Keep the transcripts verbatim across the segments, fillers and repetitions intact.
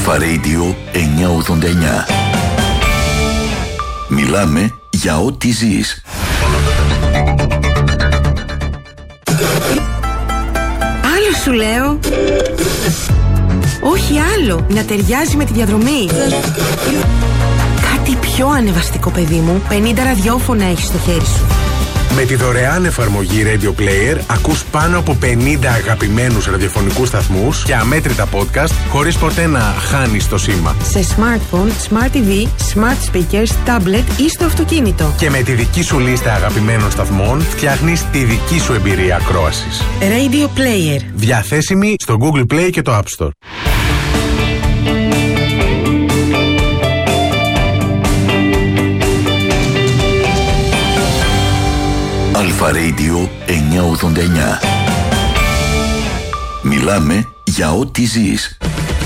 Αλφα Radio εννιακόσια ογδόντα εννιά. Μιλάμε για ό,τι ζεις. Άλλο σου λέω. Όχι άλλο. Να ταιριάζει με τη διαδρομή. Κάτι πιο ανεβαστικό, παιδί μου. πενήντα ραδιόφωνα έχεις στο χέρι σου. Με τη δωρεάν εφαρμογή Radio Player ακούς πάνω από πενήντα αγαπημένους ραδιοφωνικούς σταθμούς και αμέτρητα podcast χωρίς ποτέ να χάνεις το σήμα. Σε smartphone, smart τι βι, smart speakers, tablet ή στο αυτοκίνητο. Και με τη δική σου λίστα αγαπημένων σταθμών φτιάχνεις τη δική σου εμπειρία ακρόασης. Radio Player. Διαθέσιμη στο Google Play και το App Store. Αλφα Radio εννιακόσια ογδόντα εννιά. Μιλάμε για ό,τι ζεις.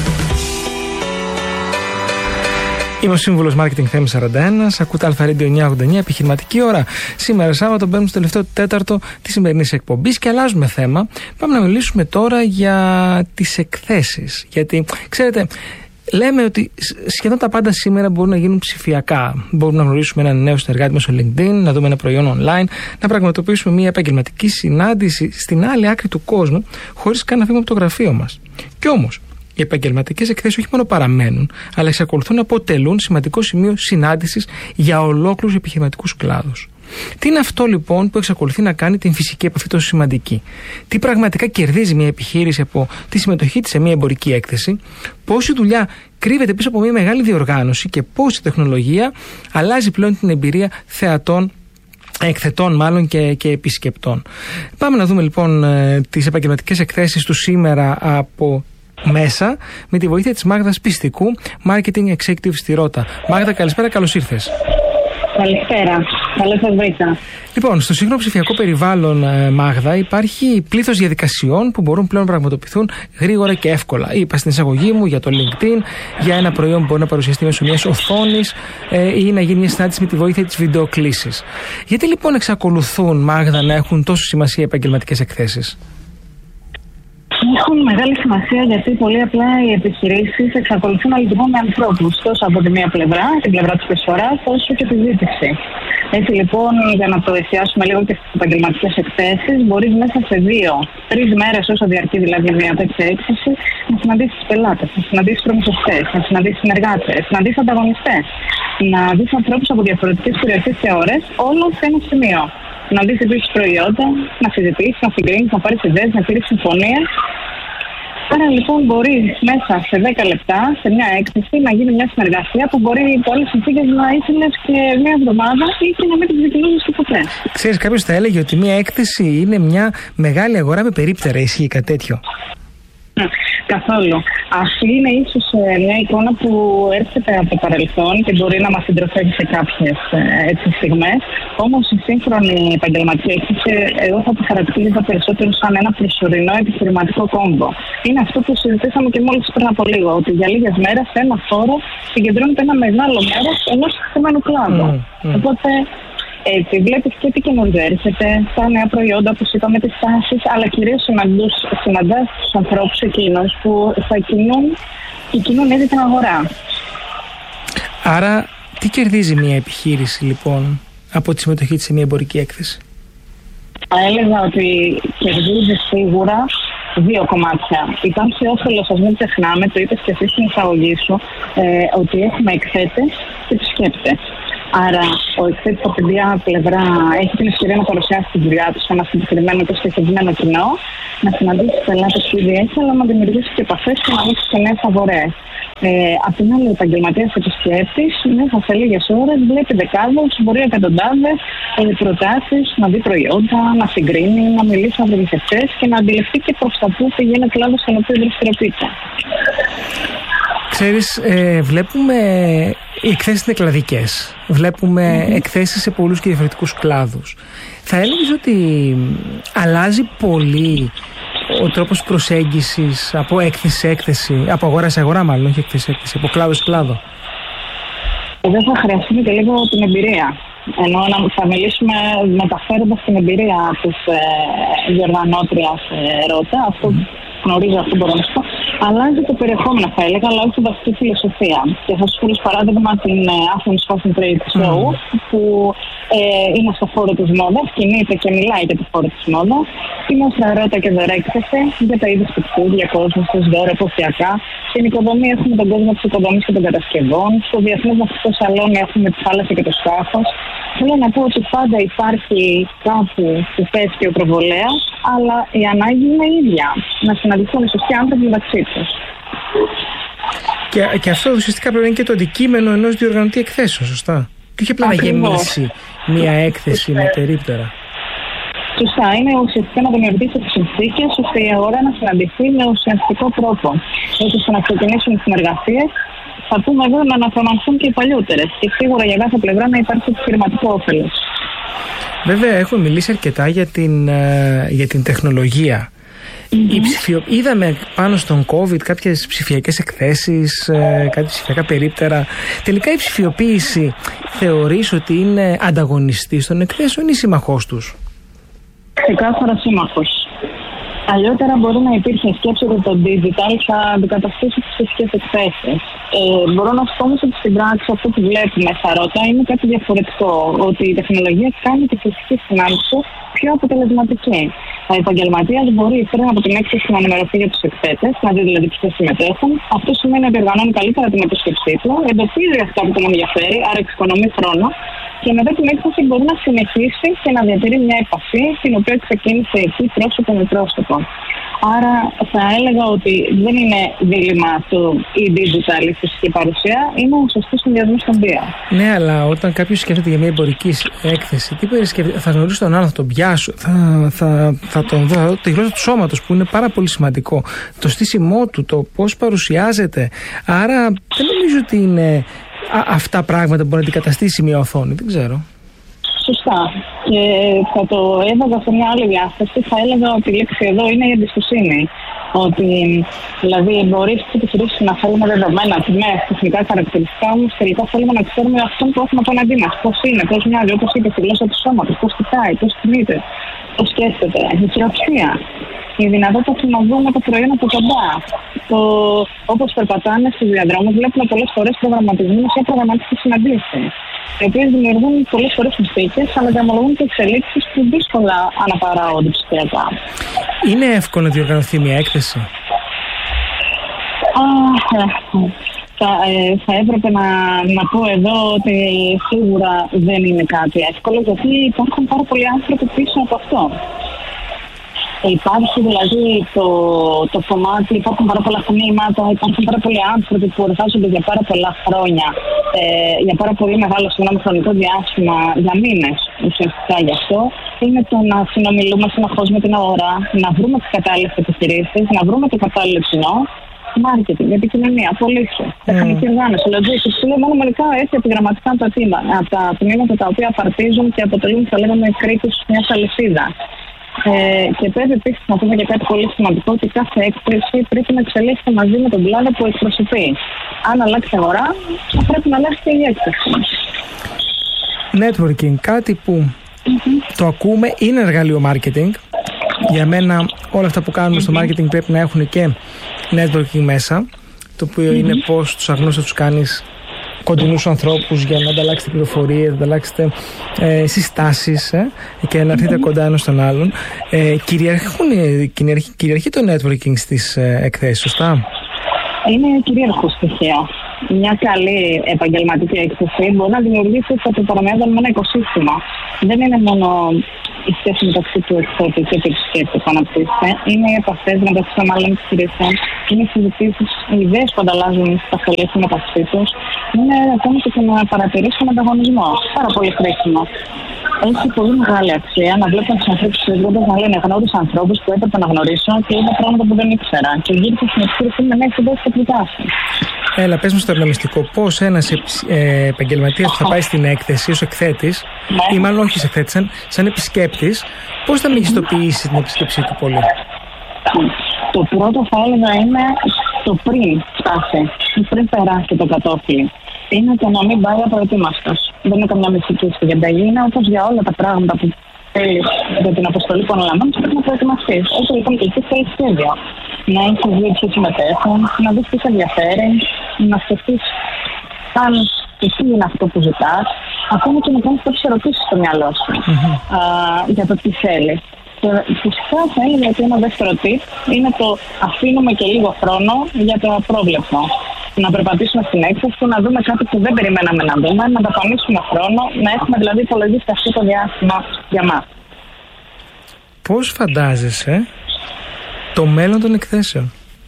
Είμαι ο σύμβουλος Marketing Θέμης σαράντα ένα. Ακούτε Αλφα Radio εννιακόσια ογδόντα εννιά, επιχειρηματική ώρα. Σήμερα Σάββατο μπαίνουμε στο τελευταίο τέταρτο της σημερινής εκπομπής και αλλάζουμε θέμα. Πάμε να μιλήσουμε τώρα για τις εκθέσεις. Γιατί, ξέρετε, λέμε ότι σχεδόν τα πάντα σήμερα μπορούν να γίνουν ψηφιακά. Μπορούμε να γνωρίσουμε έναν νέο συνεργάτη μέσω LinkedIn, να δούμε ένα προϊόν online, να πραγματοποιήσουμε μια επαγγελματική συνάντηση στην άλλη άκρη του κόσμου, χωρίς καν να φύγουμε από το γραφείο μας. Κι όμως, οι επαγγελματικές εκθέσεις όχι μόνο παραμένουν, αλλά εξακολουθούν να αποτελούν σημαντικό σημείο συνάντησης για ολόκληρους επιχειρηματικούς κλάδους. Τι είναι αυτό λοιπόν που εξακολουθεί να κάνει την φυσική επαφή τόσο σημαντική? Τι πραγματικά κερδίζει μια επιχείρηση από τη συμμετοχή της σε μια εμπορική έκθεση? Πόση δουλειά κρύβεται πίσω από μια μεγάλη διοργάνωση και πόση τεχνολογία αλλάζει πλέον την εμπειρία θεατών, εκθετών μάλλον και, και επισκεπτών? Πάμε να δούμε λοιπόν τις επαγγελματικές εκθέσεις του σήμερα από μέσα με τη βοήθεια της Μάγδας Πιστικού, Marketing Executive στη Ρότα. Μάγδα, καλησπέρα, καλώς ήρθες. Καλησπέρα. Καλώς σας βρήκα. Λοιπόν, στο σύγχρονο ψηφιακό περιβάλλον, Μάγδα, υπάρχει πλήθος διαδικασιών που μπορούν πλέον να πραγματοποιηθούν γρήγορα και εύκολα. Είπα στην εισαγωγή μου για το LinkedIn, για ένα προϊόν που μπορεί να παρουσιαστεί μέσω μιας οθόνης ε, ή να γίνει μια συνάντηση με τη βοήθεια της βιντεοκλήσης. Γιατί λοιπόν εξακολουθούν, Μάγδα, να έχουν τόσο σημασία επαγγελματικές εκθέσεις? Έχουν μεγάλη σημασία γιατί πολύ απλά οι επιχειρήσεις εξακολουθούν να λειτουργούν με ανθρώπους, τόσο από τη μία πλευρά, την πλευρά της προσφοράς, όσο και τη ζήτηση. Έτσι λοιπόν, για να το εστιάσουμε λίγο και στις επαγγελματικές εκθέσεις, μπορείς μέσα σε δύο, τρεις μέρες, όσο διαρκεί δηλαδή μια τέτοια έκθεση, να συναντήσεις πελάτες, να συναντήσεις προμηθευτές, να συναντήσεις συνεργάτες, να συναντήσεις ανταγωνιστές, να δεις ανθρώπους από διαφορετικές περιοχές και ώρες, όλα σε ένα σημείο. Να δεις επίσης προϊόντα, να συζητήσεις, να συγκρίνεις, να πάρεις ιδέες, να τηρήσεις συμφωνίες. Άρα λοιπόν μπορείς μέσα σε δέκα λεπτά, σε μια έκθεση, να γίνει μια συνεργασία που μπορεί υπό άλλες συνθήκες να ήθελες και μια εβδομάδα ή και να μην τις δικαιολογήσεις και ποτέ. Ξέρεις, κάποιος θα έλεγε ότι μια έκθεση είναι μια μεγάλη αγορά με περίπτερα. Ισχύει κάτι τέτοιο? Καθόλου. Αυτή είναι ίσως μια εικόνα που έρχεται από το παρελθόν και μπορεί να μας συντροφεύει σε κάποιες έτσι στιγμές. Όμως η σύγχρονη επαγγελματική έκθεση, εγώ θα το χαρακτήριζα περισσότερο σαν ένα προσωρινό επιχειρηματικό κόμβο. Είναι αυτό που συζητήσαμε και μόλις πριν από λίγο, ότι για λίγες μέρες σε ένα χώρο συγκεντρώνεται ένα μεγάλο μέρος ενός συγκεκριμένου κλάδου. Mm, mm. Οπότε έτσι βλέπεις και τι καινούργιο έρχεται, τα νέα προϊόντα, όπως είπαμε, τις τάσεις, αλλά κυρίως συναντάς τους ανθρώπους εκείνους που θα κινούν και κινούν ήδη την αγορά. Άρα, τι κερδίζει μια επιχείρηση λοιπόν από τη συμμετοχή της σε μια εμπορική έκθεση? Θα έλεγα ότι κερδίζει σίγουρα δύο κομμάτια. Υπάρχει όφελος, ας μην ξεχνάμε, το είπες και εσύ στην εισαγωγή σου, ε, ότι έχουμε εκθέτες και επισκέπτες. Άρα, ο εκθέτης από την μια πλευρά έχει την ευκαιρία να παρουσιάσει τη δουλειά του σε ένα συγκεκριμένο και στοχευμένο κοινό, να συναντήσει πελάτες που ήδη έχει, αλλά να δημιουργήσει και επαφές και να ανοίξει και νέες αγορές. Ε, απ' την άλλη, ο επαγγελματίας επισκέπτης μέσα σε λίγες ώρες βλέπει δεκάδες, μπορεί εκατοντάδες ε, προτάσεις, να δει προϊόντα, να συγκρίνει, να μιλήσει με προμηθευτές και να αντιληφθεί και προς τα πού πηγαίνει ο κλάδος στον οποίο δραστηριοποιείται. Ξέρεις, ε, βλέπουμε οι εκθέσεις είναι κλαδικές. Βλέπουμε mm-hmm. εκθέσεις σε πολλούς και διαφορετικούς κλάδους. Θα έλεγες ότι αλλάζει πολύ ο τρόπος προσέγγισης από έκθεση σε έκθεση, από αγορά σε αγορά μάλλον, όχι έκθεση σε έκθεση, από κλάδο σε κλάδο? Εδώ θα χρειαστούμε και λίγο την εμπειρία. Ενώ να θα μιλήσουμε μεταφέροντας την εμπειρία της ε, διοργανώτριας ε, Ρότα, αυτό γνωρίζω, αυτό μπορώ να σου πω. Αλλάζει το περιεχόμενο, θα έλεγα, αλλά όχι τη βασική φιλοσοφία. Και θα σου φέρω παράδειγμα την Athens Fashion Trade Show, mm. που ε, είναι στο χώρο της μόδας, κινείται και μιλάει για το χώρο της μόδας. Είναι αστραρώτα και δωρέκθεση για τα είδη σπιτιού, διακόσμησης, δώρα, εποχιακά. Στην οικοδομή έχουμε τον κόσμο της οικοδομής και των κατασκευών. Στο Διεθνές Ναυτικό Σαλόνι έχουμε τη θάλασσα και το σκάφος. Θέλω να πω ότι πάντα υπάρχει κάπου που πέφτει ο προβολέας, αλλά η ανάγκη είναι η ίδια. Να συναντηθούν οι σωστοί άνθρωποι μεταξύ τους. Και, και αυτό ουσιαστικά πρέπει να είναι και το αντικείμενο ενός διοργανωτή εκθέσεων, σωστά. Και όχι απλά να γεμίσει μια έκθεση με τερίπτερα. Σωστά, είναι ουσιαστικά να δημιουργήσει τις συνθήκες ώστε η αγορά να συναντηθεί με ουσιαστικό τρόπο. Έτσι ώστε να ξεκινήσουν τις συνεργασίες. Θα πούμε εδώ να αναφερθούν και οι παλιότερες και σίγουρα για κάθε πλευρά να υπάρχει επιχειρηματικό όφελος. Βέβαια, έχουμε μιλήσει αρκετά για την, για την τεχνολογία. Mm-hmm. Η ψηφιο... Είδαμε πάνω στον COVID κάποιες ψηφιακές εκθέσεις, κάποια ψηφιακά περίπτερα. Τελικά η ψηφιοποίηση θεωρείς ότι είναι ανταγωνιστής των εκθέσεων ή σύμμαχός τους? Ξεκάθαρα σύμμαχος. Αλλιότερα μπορεί να υπήρχε σκέψη ότι το digital θα αντικαταστήσει τις φυσικές εκθέσεις. Ε, μπορώ να σου πω όμως ότι στην πράξη αυτό που βλέπουμε στα ρότα είναι κάτι διαφορετικό. Ότι η τεχνολογία κάνει τη φυσική συνάντηση πιο αποτελεσματική. Ο επαγγελματίας μπορεί πριν από την έκθεση να ενημερωθεί για τους εκθέτες, να δει δηλαδή ποιοι συμμετέχουν. Αυτό σημαίνει ότι οργανώνει καλύτερα την επίσκεψή του, εντοπίζει αυτά που τον ενδιαφέρει, άρα εξοικονομεί χρόνο. Και μετά την έκθεση μπορεί να συνεχίσει και να διατηρεί μια επαφή την οποία ξεκίνησε εκεί πρόσωπο με πρόσωπο. Άρα θα έλεγα ότι δεν είναι δίλημμα το e-digital, η φυσική παρουσία, είναι ο σωστός συνδυασμός των δύο. Ναι, αλλά όταν κάποιος σκέφτεται για μια εμπορική έκθεση, τι σκέφτεται, θα γνωρίσει τον άλλο, θα τον πιάσω, θα, θα, θα τον δω, θα δω τη γλώσσα του σώματος που είναι πάρα πολύ σημαντικό, το στήσιμό του, το πώς παρουσιάζεται. Άρα δεν νομίζω ότι είναι α, αυτά πράγματα που μπορεί να αντικαταστήσει μια οθόνη, δεν ξέρω. Σωστά. Και θα το έβαζα σε μια άλλη διάσταση. Θα έλεγα ότι η λέξη εδώ είναι η εμπιστοσύνη. Ότι δηλαδή μπορεί στις επιχειρήσεις να θέλουμε δεδομένα, τιμές, τεχνικά χαρακτηριστικά, όμως τελικά θέλουμε να ξέρουμε αυτόν που έχουμε απέναντί μας. Πώς είναι, πώς μοιάζει, όπως είπε, τη γλώσσα του σώματος, πώς κοιτάει, πώς κινείται, πώς σκέφτεται. Η χειροψία. Η δυνατότητα να δούμε το προϊόν από κοντά. Το... Όπως περπατάνε στους διαδρόμους, βλέπουμε πολλές φορές προγραμματισμούς ή προγραμματικές συναντήσεις, οι οποίες δημιουργούν πολλές φορές συνθήκες, αλλά διαμορφώνουν και εξελίξεις που δύσκολα αναπαράονται ψηφιακά. Είναι εύκολο να διοργανωθεί μια έκθεση? Α, θα, ε, θα έπρεπε να, να πω εδώ ότι σίγουρα δεν είναι κάτι εύκολο, γιατί υπάρχουν πάρα πολλοί άνθρωποι πίσω από αυτό. Υπάρχει δηλαδή το, το κομμάτι, υπάρχουν πάρα πολλά τμήματα, υπάρχουν πάρα πολλοί άνθρωποι που εργάζονται για πάρα πολλά χρόνια, ε, για πάρα πολύ μεγάλο συγγνώμη χρονικό διάστημα, για μήνες ουσιαστικά γι' αυτό. Είναι το να συνομιλούμε συνεχώς με την αγορά, να βρούμε τις κατάλληλες επιχειρήσεις, να βρούμε το κατάλληλο κοινό, marketing, επικοινωνία, πωλήσει, τεχνική οργάνωση, logistics. Είναι μόνο μερικά έτσι επιγραμματικά από τα τμήματα τα οποία απαρτίζουν και αποτελούν, θα λέγαμε, κρίκους μιας αλυσίδας. Ε, και πρέπει επίσης να πούμε για κάτι πολύ σημαντικό, ότι κάθε έκθεση πρέπει να εξελίσσεται μαζί με τον κλάδο που εκπροσωπεί. Αν αλλάξει η αγορά, θα πρέπει να αλλάξει και η έκθεση. Networking, κάτι που mm-hmm. το ακούμε, είναι εργαλείο marketing. Για μένα όλα αυτά που κάνουμε mm-hmm. στο marketing πρέπει να έχουν και networking μέσα, το οποίο mm-hmm. είναι πώς τους αγνώστους τους κάνεις κοντινούς ανθρώπους για να ανταλλάξετε πληροφορίες, να ανταλλάξετε ε, συστάσεις ε, και να έρθετε mm-hmm. κοντά ένας στον άλλον. Ε, κυριαρχούν, κυριαρχεί, κυριαρχεί το networking στις ε, εκθέσεις, σωστά? Είναι κυρίαρχο στοιχείο. Μια καλή επαγγελματική έκθεση μπορεί να δημιουργήσει θα το παραμοιάζουν με ένα οικοσύστημα. Δεν είναι μόνο η σχέση μεταξύ του εκθέτη και του επισκέπτη που αναπτύσσεται. Είναι οι επαφές μεταξύ των άλλων επιχειρήσεων, είναι οι συζητήσεις, οι ιδέες που ανταλλάζουν στα σχολεία μεταξύ τους. Είναι ακόμα και το να παρατηρήσει τον ανταγωνισμό. Πάρα πολύ χρήσιμο. Έχει πολύ μεγάλη αξία να βλέπουν τους ανθρώπους συζητώντας να λένε γνώρισα ανθρώπους που έπρεπε να γνωρίσω και είδα πράγματα που δεν ήξερα. Και γύρισα στην επιχείρηση με νέες ιδέες και προτάσεις. Έλα, πες μου στο μυστικό, πώς ένας ε, επαγγελματίας που θα πάει στην έκθεση ως εκθέτης, ναι. ή μάλλον όχι ως εκθέτης, σαν, σαν επισκέπτης, πώς θα μεγιστοποιήσει την επισκέψη του πολύ? Το πρώτο θα έλεγα είναι το πριν φτάσει, πριν περάσει το κατόφλι. Είναι το να μην πάει απροετοίμαστος. Δεν είναι καμιά μυστική διαταγή. Είναι όπως για όλα τα πράγματα που θέλει για την αποστολή που αναλαμβάνει, πρέπει να προετοιμαστεί. Έτσι λοιπόν και εκεί θέλει σχέδιο. Να έχει δει ποιοι συμμετέχουν, να δει τι σε ενδιαφέρει, να σκεφτεί αν και τι είναι αυτό που ζητά, ακόμα και να κάνει κάποιε ερωτήσει στο μυαλό σου mm-hmm. α, για το τι θέλει. Και φυσικά θα έλεγα ότι ένα δεύτερο tip είναι το αφήνουμε και λίγο χρόνο για το απρόβλεπτο. Να περπατήσουμε στην έκθεση, να δούμε κάτι που δεν περιμέναμε να δούμε, να δαπανίσουμε χρόνο, να έχουμε δηλαδή υπολογίσει αυτό το διάστημα για μας. Πώς φαντάζεσαι το μέλλον των εκθέσεων?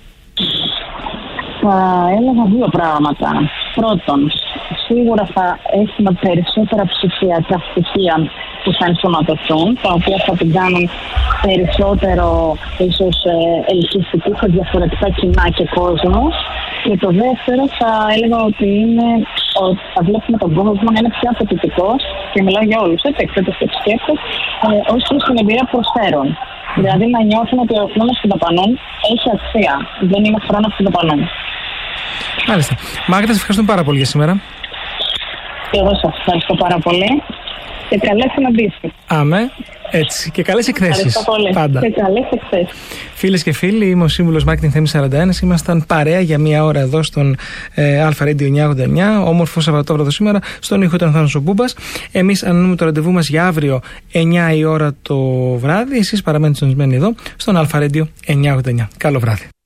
Θα έλεγα δύο πράγματα. Πρώτον, σίγουρα θα έχουμε περισσότερα ψηφιακά στοιχεία που θα ενσωματωθούν, τα οποία θα την κάνουν περισσότερο ίσως ελκυστικού σε διαφορετικά κοινά και κόσμο. Και το δεύτερο θα έλεγα ότι είναι ότι θα βλέπουμε τον κόσμο να είναι πιο απαιτητικός, και μιλάω για όλους, έτσι, εξέτας και επισκέπτες, ε, ως προς την εμπειρία προσφέρων. Δηλαδή να νιώθουν ότι ο χρόνος που δαπανούν έχει αξία, δεν είναι χρόνος που δαπανούν. Μάλιστα. Μάγδα, σε ευχαριστούμε πάρα πολύ για σήμερα. Και εγώ σας ευχαριστώ πάρα πολύ και καλές συναντήσεις. Άμε. Έτσι. Και καλές εκθέσεις. Πάντα. Και καλές εκθέσεις. Φίλες και φίλοι, είμαι ο σύμβουλος Marketing Θέμης σαράντα ένα. Ήμασταν παρέα για μία ώρα εδώ στον ε, Αλφα Radio εννιακόσια ογδόντα εννιά. Όμορφο Σαββατόβραδο σήμερα. Στον ήχο ήταν ο Θάνος ο Μπούμπας. Εμείς ανανούμε το ραντεβού μας για αύριο εννιά η ώρα το βράδυ. Εσείς παραμένετε συντονισμένοι εδώ στον Αλφα Radio εννιακόσια ογδόντα εννιά. Καλό βράδυ.